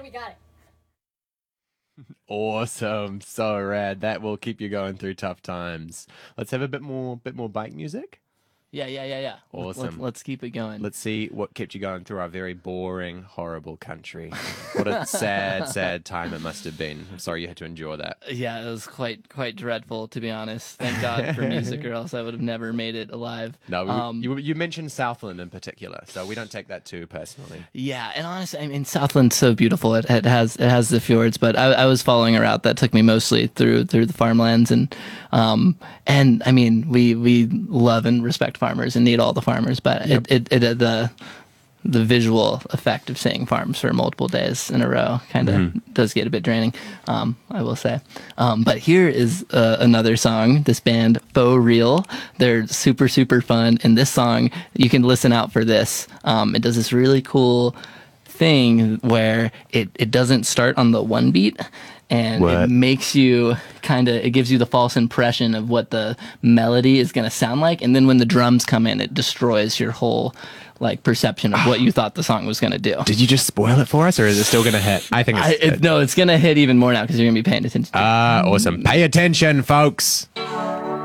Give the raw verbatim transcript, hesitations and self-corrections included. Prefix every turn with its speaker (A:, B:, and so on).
A: we got it.
B: Awesome. So rad. That will keep you going through tough times. Let's have a bit more bit more bike music.
C: Yeah, yeah, yeah, yeah.
B: Awesome.
C: Let, us keep it going.
B: Let's see what kept you going through our very boring, horrible country. What a sad, sad time it must have been. I'm sorry you had to endure that.
C: Yeah, it was quite quite dreadful, to be honest. Thank God for music, or else I would have never made it alive.
B: No, we,
C: um,
B: you, you mentioned Southland in particular, so we don't take that too personally.
C: Yeah, and honestly, I mean, Southland's so beautiful. It, it has it has the fjords, but I, I was following a route that took me mostly through through the farmlands, and um, and I mean, we we love and respect farmers and need all the farmers, but
B: Yep.
C: it, it, it the the visual effect of seeing farms for multiple days in a row kind of
B: Mm-hmm.
C: does get a bit draining, um, I will say. Um, but here is uh, another song, this band, Faux Real. They're super, super fun. And this song, you can listen out for this. Um, it does this really cool thing where it, it doesn't start on the one beat. And
B: What?
C: it makes you kind of, it gives you the false impression of what the melody is going to sound like. And then when the drums come in, it destroys your whole like perception of what you thought the song was going to do.
D: Did you just spoil it for us, or is it still going to hit? I think it's
C: I, it, no, it's going to hit even more now because you're going to be paying attention to it.
D: Ah, awesome. Pay attention, folks.